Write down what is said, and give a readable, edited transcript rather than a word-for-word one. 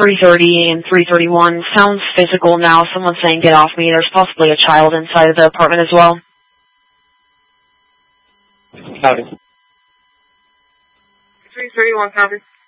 330 and 331. Sounds physical now. Someone's saying, get off me. There's possibly a child inside of the apartment as well. Copy. 331, copy.